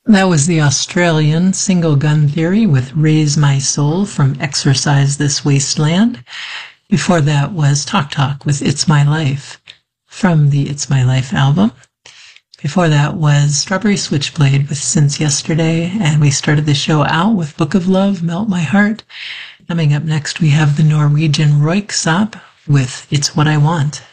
That was the Australian Single Gun Theory with Raise My Soul from Exorcise This Wasteland. Before that was Talk Talk with It's My Life from the It's My Life album. Before that was Strawberry Switchblade with Since Yesterday, and we started the show out with Book of Love, Melt My Heart. Coming up next, we have the Norwegian Röyksopp with It's What I Want.